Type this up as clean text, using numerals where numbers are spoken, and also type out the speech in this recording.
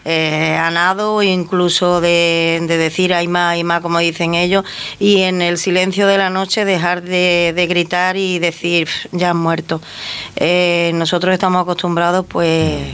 a nado, incluso de decir hay más, como dicen ellos, y en el silencio de la noche dejar de gritar y decir ya han muerto. Nosotros estamos acostumbrados pues